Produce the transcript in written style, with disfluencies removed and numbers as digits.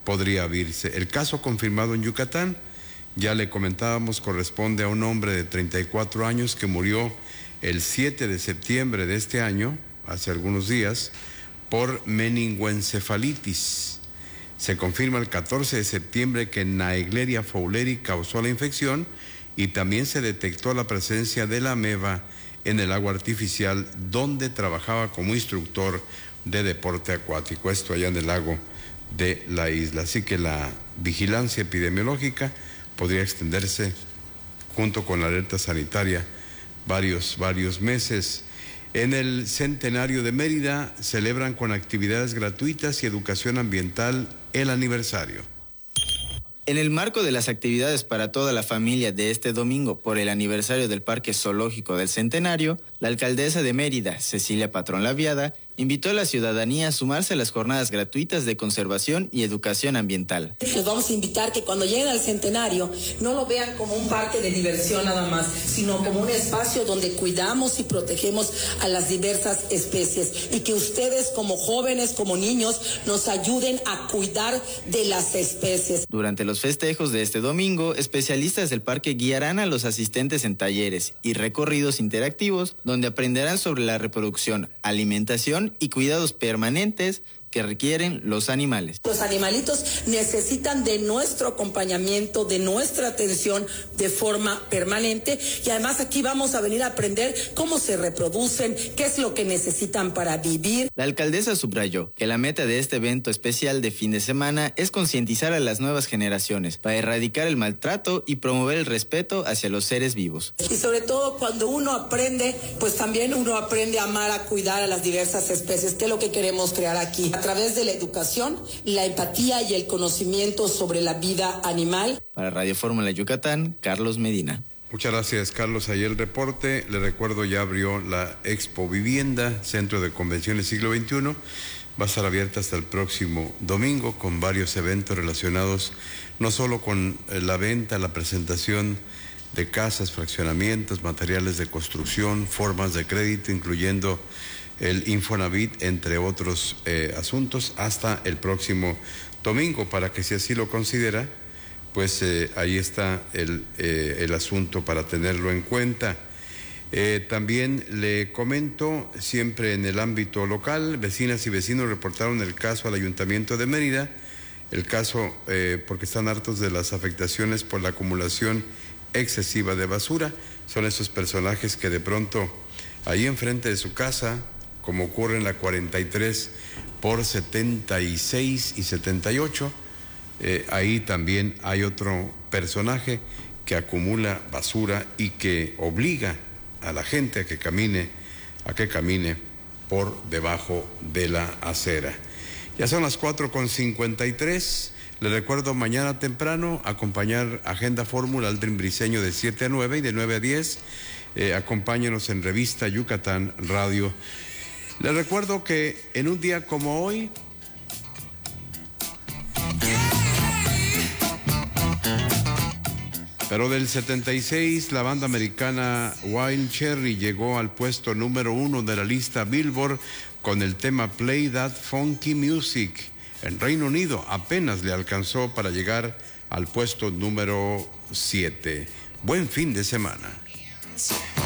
podría abrirse. El caso confirmado en Yucatán, ya le comentábamos, corresponde a un hombre de 34 años que murió el 7 de septiembre de este año, hace algunos días, por meningoencefalitis. Se confirma el 14 de septiembre que Naegleria fowleri causó la infección y también se detectó la presencia de la ameba en el agua artificial donde trabajaba como instructor de deporte acuático, esto allá en el lago de la isla. Así que la vigilancia epidemiológica podría extenderse junto con la alerta sanitaria varios meses. En el centenario de Mérida celebran con actividades gratuitas y educación ambiental el aniversario. En el marco de las actividades para toda la familia de este domingo por el aniversario del Parque Zoológico del Centenario, la alcaldesa de Mérida, Cecilia Patrón Laviada, invitó a la ciudadanía a sumarse a las jornadas gratuitas de conservación y educación ambiental. Les vamos a invitar que cuando lleguen al Centenario no lo vean como un parque de diversión nada más, sino como un espacio donde cuidamos y protegemos a las diversas especies y que ustedes como jóvenes, como niños, nos ayuden a cuidar de las especies. Durante los festejos de este domingo, especialistas del parque guiarán a los asistentes en talleres y recorridos interactivos donde aprenderán sobre la reproducción, alimentación y cuidados permanentes que requieren los animales. Los animalitos necesitan de nuestro acompañamiento, de nuestra atención de forma permanente y además aquí vamos a venir a aprender cómo se reproducen, qué es lo que necesitan para vivir. La alcaldesa subrayó que la meta de este evento especial de fin de semana es concientizar a las nuevas generaciones para erradicar el maltrato y promover el respeto hacia los seres vivos. Y sobre todo cuando uno aprende, pues también uno aprende a amar, a cuidar a las diversas especies, que es lo que queremos crear aquí. A través de la educación, la empatía y el conocimiento sobre la vida animal. Para Radio Fórmula Yucatán, Carlos Medina. Muchas gracias, Carlos. Ayer el reporte, le recuerdo, ya abrió la Expo Vivienda, Centro de Convenciones Siglo XXI. Va a estar abierta hasta el próximo domingo con varios eventos relacionados no solo con la venta, la presentación de casas, fraccionamientos, materiales de construcción, formas de crédito, incluyendo el Infonavit, entre otros asuntos, hasta el próximo domingo, para que si así lo considera, pues ahí está el asunto para tenerlo en cuenta. También le comento, siempre en el ámbito local, vecinas y vecinos reportaron el caso al Ayuntamiento de Mérida, el caso porque están hartos de las afectaciones por la acumulación excesiva de basura. Son esos personajes que de pronto ahí enfrente de su casa, como ocurre en la 43 por 76 y 78, ahí también hay otro personaje que acumula basura y que obliga a la gente a que camine por debajo de la acera. Ya son las 4:53. Le recuerdo mañana temprano acompañar Agenda Fórmula Aldrin Briceño de 7 a 9 y de 9 a 10. Acompáñenos en Revista Yucatán Radio. Les recuerdo que en un día como hoy, pero del 76, la banda americana Wild Cherry llegó al puesto número 1 de la lista Billboard con el tema Play That Funky Music. En Reino Unido apenas le alcanzó para llegar al puesto número 7. Buen fin de semana.